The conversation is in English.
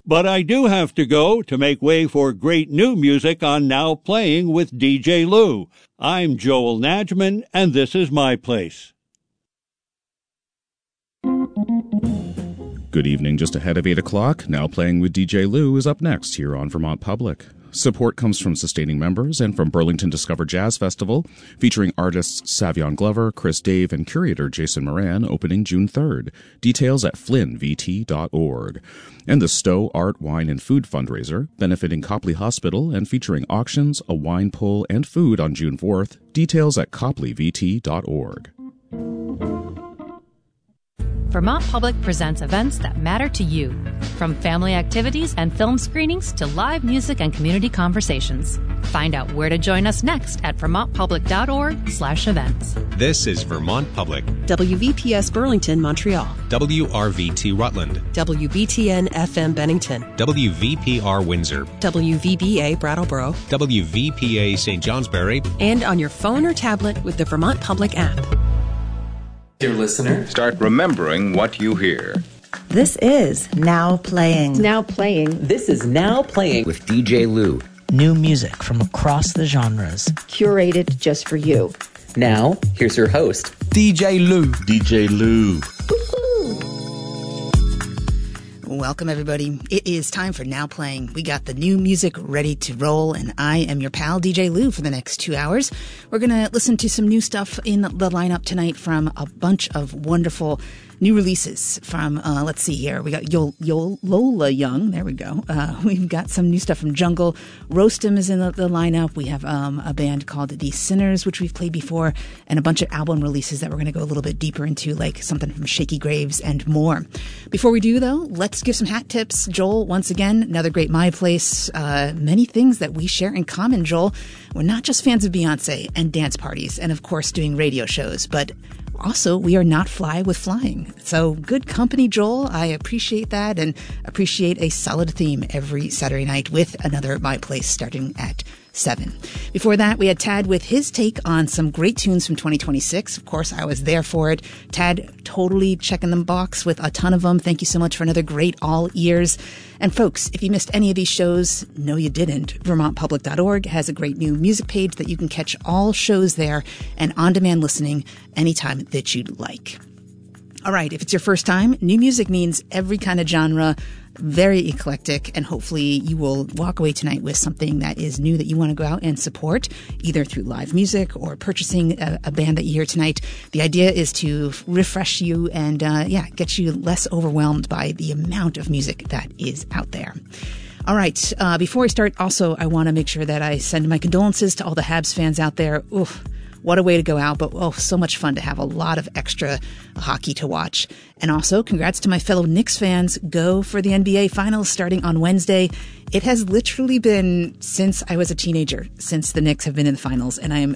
But I do have to go to make way for great new music on Now Playing with DJ Lou. I'm Joel Najman, and this is my place. Good evening. Just ahead of 8 o'clock, Now Playing with DJ Lou is up next here on Vermont Public. Support comes from sustaining members and from Burlington Discover Jazz Festival, featuring artists Savion Glover, Chris Dave, and curator Jason Moran, opening June 3rd. Details at flynnvt.org. And the Stowe Art, Wine, and Food fundraiser, benefiting Copley Hospital and featuring auctions, a wine pull, and food on June 4th. Details at copleyvt.org. Vermont Public presents events that matter to you, from family activities and film screenings to live music and community conversations. Find out where to join us next at vermontpublic.org/events. This is Vermont Public. WVPS Burlington, Montreal. WRVT Rutland. WBTN FM Bennington. WVPR Windsor. WVBA Brattleboro. WVPA St. Johnsbury. And on your phone or tablet with the Vermont Public app. Dear listener, start remembering what you hear. This is Now Playing. Now Playing. This is Now Playing with DJ Lou. New music from across the genres. Curated just for you. Now, here's your host, DJ Lou. DJ Lou. Welcome, everybody. It is time for Now Playing. We got the new music ready to roll, and I am your pal, DJ Lou, for the next 2 hours. We're going to listen to some new stuff in the lineup tonight from a bunch of wonderful new releases from, let's see here. We got Lola Young. There we go. We've got some new stuff from Jungle. Roastem is in the lineup. We have a band called The Sinners, which we've played before, and a bunch of album releases that we're going to go a little bit deeper into, like something from Shaky Graves and more. Before we do, though, let's give some hat tips. Joel, once again, another great My Place. Many things that we share in common, Joel. We're not just fans of Beyonce and dance parties and, of course, doing radio shows, but also, we are not fly with flying. So good company, Joel. I appreciate that and appreciate a solid theme every Saturday night with another My Place starting at 7. Before that, we had Tad with his take on some great tunes from 2026. Of course, I was there for it. Tad totally checking the box with a ton of them. Thank you so much for another great all ears. And folks, if you missed any of these shows, no you didn't. VermontPublic.org has a great new music page that you can catch all shows there and on-demand listening anytime that you'd like. All right, if it's your first time, new music means every kind of genre, very eclectic, and hopefully you will walk away tonight with something that is new that you want to go out and support, either through live music or purchasing a band that you hear tonight. The idea is to refresh you and, get you less overwhelmed by the amount of music that is out there. All right, before I start, also, I want to make sure that I send my condolences to all the Habs fans out there. Oof. What a way to go out, but so much fun to have a lot of extra hockey to watch. And also, congrats to my fellow Knicks fans. Go for the NBA Finals starting on Wednesday. It has literally been since I was a teenager, since the Knicks have been in the finals, and I am